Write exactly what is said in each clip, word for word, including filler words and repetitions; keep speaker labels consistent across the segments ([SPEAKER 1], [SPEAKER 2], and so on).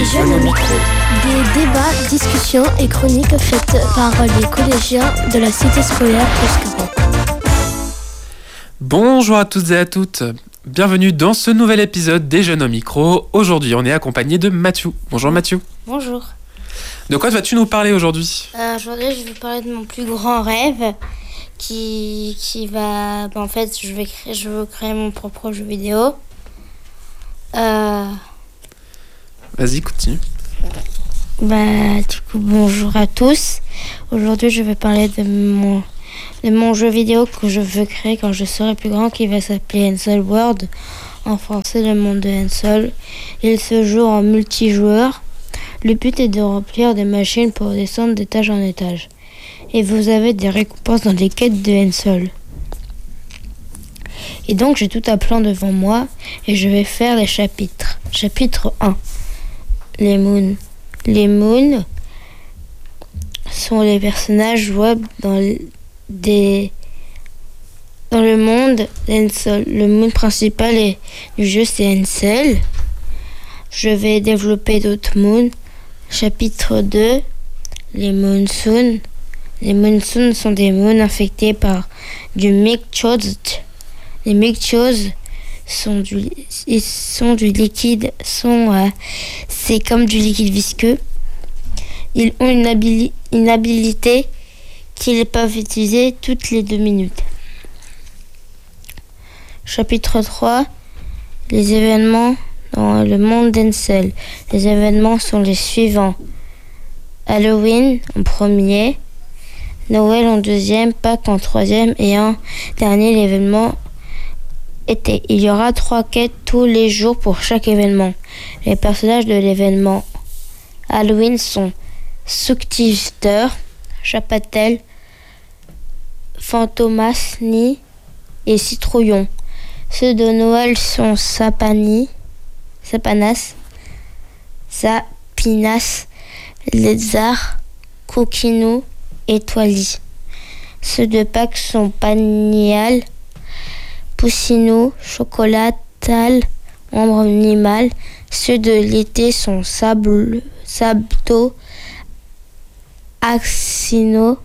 [SPEAKER 1] Les jeunes au micro. Des débats, discussions et chroniques faites par les collégiens de la cité scolaire Toscaron.
[SPEAKER 2] Bonjour à toutes et à toutes. Bienvenue dans ce nouvel épisode des jeunes au micro. Aujourd'hui, on est accompagné de Mathieu. Bonjour Mathieu.
[SPEAKER 3] Bonjour.
[SPEAKER 2] De quoi vas-tu nous parler aujourd'hui ?
[SPEAKER 3] Euh, aujourd'hui, je vais parler de mon plus grand rêve qui, qui va... Ben, en fait, je, vais créer, je veux créer mon propre jeu vidéo. Euh...
[SPEAKER 2] Vas-y, continue.
[SPEAKER 3] Bah, du coup, bonjour à tous. Aujourd'hui, je vais parler de mon, de mon jeu vidéo que je veux créer quand je serai plus grand, qui va s'appeler Hansel World. En français, le monde de Hansel. Il se joue en multijoueur. Le but est de remplir des machines pour descendre d'étage en étage. Et vous avez des récompenses dans les quêtes de Hansel. Et donc, j'ai tout un plan devant moi et je vais faire les chapitres. Chapitre un. Les Moons. Les Moons sont les personnages jouables dans le, des, dans le monde d'Hansel. Le Moon principal est, du jeu, c'est Hansel. Je vais développer d'autres Moons. Chapitre deux. Les Moonsoon. Les Moonsoon sont des Moons infectés par du mycose. Les mycoses sont du, ils sont du liquide, sont, euh, c'est comme du liquide visqueux. Ils ont une, habili- une habilité qu'ils peuvent utiliser toutes les deux minutes. Chapitre trois. Les événements dans le monde d'Hansel. Les événements sont les suivants. Halloween en premier, Noël en deuxième, Pâques en troisième et un dernier l'événement été. Il y aura trois quêtes tous les jours pour chaque événement. Les personnages de l'événement Halloween sont Suctivister, Chapatel, Fantomasni et Citrouillon. Ceux de Noël sont Sapani, Sapanas, Sapinas, Lézard, Coquinou et Toili. Ceux de Pâques sont Panial, Poussinou, Chocolat, Tal, Ombre Animal. Ceux de l'été sont Sable, Sabto, Axino,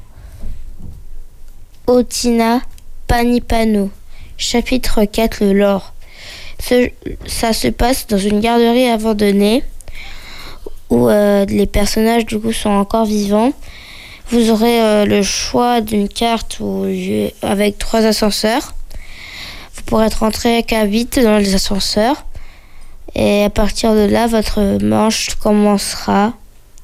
[SPEAKER 3] Otina, Panipano. Chapitre quatre, le lore. Ce, ça se passe dans une garderie abandonnée où euh, les personnages du coup sont encore vivants. Vous aurez euh, le choix d'une carte où, avec trois ascenseurs. Vous pourrez être rentré qu'à huit dans les ascenseurs. Et à partir de là, votre manche commencera.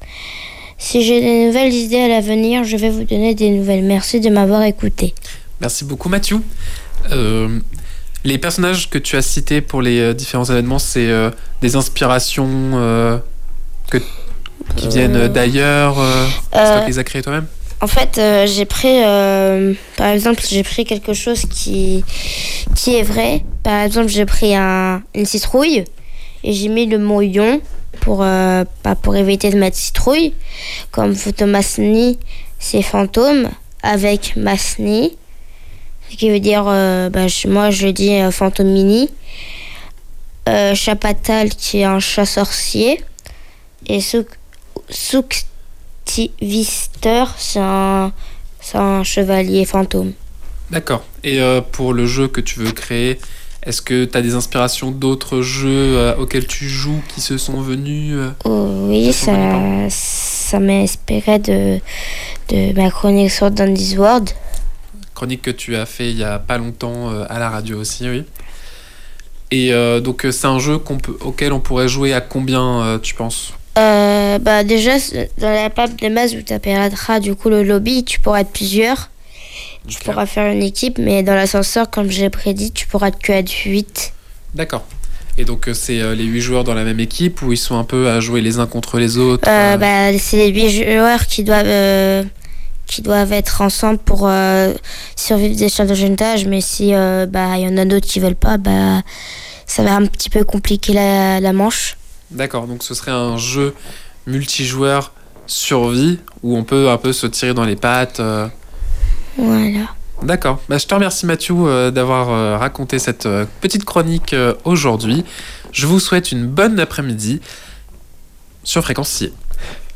[SPEAKER 3] Si j'ai des nouvelles idées à l'avenir, je vais vous donner des nouvelles. Merci de m'avoir écouté.
[SPEAKER 2] Merci beaucoup Mathieu. Euh, les personnages que tu as cités pour les euh, différents événements, c'est euh, des inspirations euh, que, qui euh... viennent d'ailleurs euh, C'est euh... toi qui les as créés toi-même ?
[SPEAKER 3] En fait, euh, j'ai pris, euh, par exemple, j'ai pris quelque chose qui, qui est vrai. Par exemple, j'ai pris un, une citrouille et j'ai mis le mot ion pour, euh, bah, pour éviter de mettre citrouille. Comme Fantomasni, c'est fantôme avec Masni, ce qui veut dire, euh, bah, moi je dis euh, Fantomini. Euh, Chapatal qui est un chat sorcier et Souk Souk Vister, c'est un, c'est un chevalier fantôme.
[SPEAKER 2] D'accord. Et euh, pour le jeu que tu veux créer, est-ce que tu as des inspirations d'autres jeux euh, auxquels tu joues qui se sont venus euh,
[SPEAKER 3] oh, Oui, ça, ça m'a inspiré de, de ma chronique sur Dandy's World.
[SPEAKER 2] Chronique que tu as fait il n'y a pas longtemps euh, à la radio aussi, oui. Et euh, donc c'est un jeu qu'on peut, auquel on pourrait jouer à combien, euh, tu penses ?
[SPEAKER 3] Euh, bah déjà, dans la map de base où tu appelleras du coup le lobby, tu pourras être plusieurs. Tu okay. pourras faire une équipe, mais dans l'ascenseur, comme je l'ai prédit, tu pourras que être huit.
[SPEAKER 2] D'accord. Et donc c'est euh, les huit joueurs dans la même équipe ou ils sont un peu à jouer les uns contre les autres
[SPEAKER 3] euh, euh... Bah, c'est les huit joueurs qui doivent, euh, qui doivent être ensemble pour euh, survivre des challenges, mais si euh, bah, y en a d'autres qui veulent pas, bah, ça va un petit peu compliquer la, la manche.
[SPEAKER 2] D'accord, donc ce serait un jeu multijoueur survie où on peut un peu se tirer dans les pattes. Euh...
[SPEAKER 3] Voilà.
[SPEAKER 2] D'accord. Bah, je te remercie Mathieu euh, d'avoir euh, raconté cette euh, petite chronique euh, aujourd'hui. Je vous souhaite une bonne après-midi. sur Fréquencier.